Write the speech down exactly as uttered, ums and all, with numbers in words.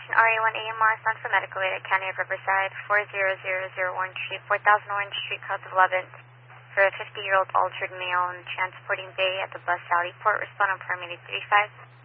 Attention R A one A M R, Sun for Medical Aid at County of Riverside, four zero zero zero one Street, four thousand Orange Street, South of eleventh. For a fifty-year-old altered male in transporting bay at the bus alley port, respond on permitted three five.